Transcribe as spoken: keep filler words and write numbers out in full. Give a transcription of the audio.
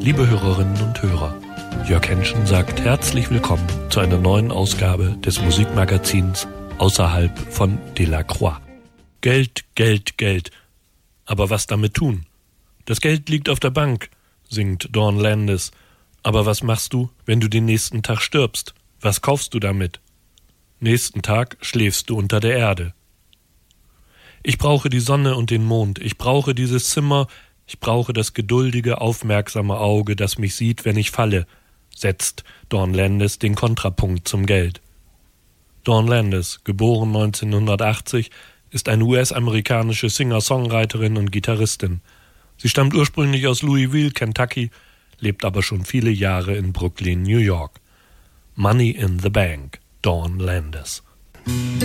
Liebe Hörerinnen und Hörer, Jörg Henschen sagt herzlich willkommen zu einer neuen Ausgabe des Musikmagazins Außerhalb von Delacroix. Geld, Geld, Geld. Aber was damit tun? Das Geld liegt auf der Bank, singt Dawn Landis. Aber was machst du, wenn du den nächsten Tag stirbst? Was kaufst du damit? Nächsten Tag schläfst du unter der Erde. Ich brauche die Sonne und den Mond. Ich brauche dieses Zimmer. Ich brauche das geduldige, aufmerksame Auge, das mich sieht, wenn ich falle, setzt Dawn Landis den Kontrapunkt zum Geld. Dawn Landis, geboren neunzehnhundertachtzig, ist eine U S-amerikanische Singer-Songwriterin und Gitarristin. Sie stammt ursprünglich aus Louisville, Kentucky, lebt aber schon viele Jahre in Brooklyn, New York. Money in the Bank, Dawn Landis.